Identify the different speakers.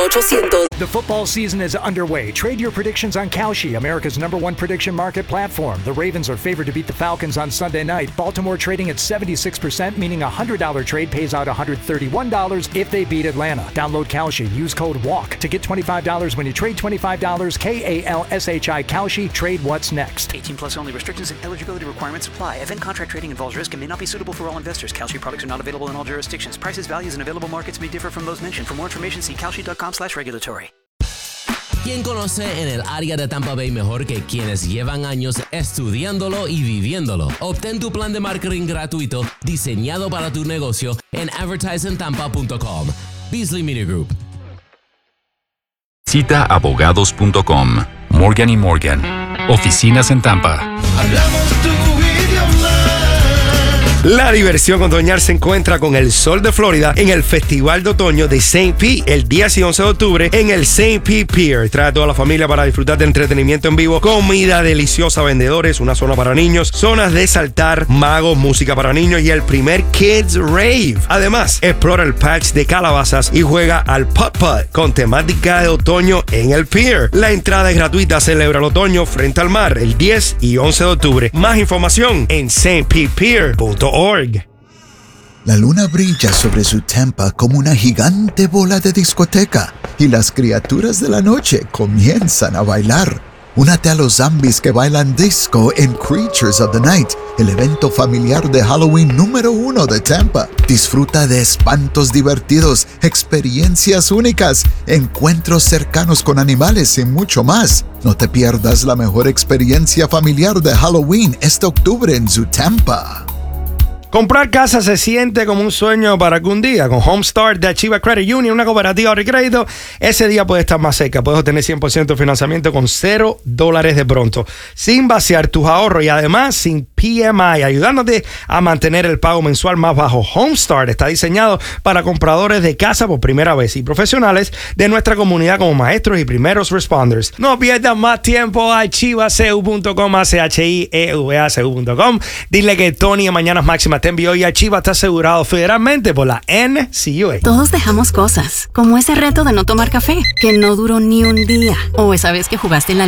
Speaker 1: 1-800-277-800.
Speaker 2: The football season is underway. Trade your predictions on Kalshi, America's #1 prediction market platform. The Ravens are favored to beat the Falcons on Sunday night. Baltimore trading at 76%, meaning a $100 trade pays out $131 if they beat Atlanta. Download Kalshi. Use code WALK to get $25 when you trade $25. KALSHI Kalshi. Trade what's next.
Speaker 3: 18 plus only. Restrictions and eligibility requirements apply. Event contract trading involves risk and may not be suitable for all investors. Kalshi products are not available in all jurisdictions. Prices, values, and available markets may differ from those mentioned. For more information, see kalshi.com/regulatory.
Speaker 4: ¿Quién conoce en el área de Tampa Bay mejor que quienes llevan años estudiándolo y viviéndolo? Obtén tu plan de marketing gratuito diseñado para tu negocio en advertisingtampa.com. Beasley Media Group.
Speaker 5: Visita abogados.com. Morgan & Morgan. Oficinas en Tampa.
Speaker 6: Hablamos tu idioma.
Speaker 7: La diversión otoñal se encuentra con el sol de Florida en el Festival de Otoño de St. Pete el 10 y 11 de octubre en el St. Pete Pier. Trae a toda la familia para disfrutar de entretenimiento en vivo, comida deliciosa, vendedores, una zona para niños, zonas de saltar, magos, música para niños y el primer Kids Rave. Además, explora el patch de calabazas y juega al putt-putt con temática de otoño en el pier. La entrada es gratuita. Celebra el otoño frente al mar el 10 y 11 de octubre. Más información en stpetepier.org.
Speaker 8: La luna brilla sobre su Tampa como una gigante bola de discoteca y las criaturas de la noche comienzan a bailar. Únete a los zombies que bailan disco en Creatures of the Night, el evento familiar de Halloween número 1 de Tampa. Disfruta de espantos divertidos, experiencias únicas, encuentros cercanos con animales y mucho más. No te pierdas la mejor experiencia familiar de Halloween este octubre en Tampa.
Speaker 7: Comprar casa se siente como un sueño para algún día. Con Homestart de Achieva Credit Union, una cooperativa de crédito, ese día puede estar más cerca. Puedes obtener 100% de financiamiento con $0 de pronto, sin vaciar tus ahorros y además sin PMI, ayudándote a mantener el pago mensual más bajo. Homestart está diseñado para compradores de casa por primera vez y profesionales de nuestra comunidad como maestros y primeros responders. No pierdas más tiempo. Archivacu.com, ACHIEVACU.com. Dile que Tony en Mañanas Máximas te envió y Archiva está asegurado federalmente por la NCUA.
Speaker 9: Todos dejamos cosas, como ese reto de no tomar café, que no duró ni un día, o esa vez que jugaste en la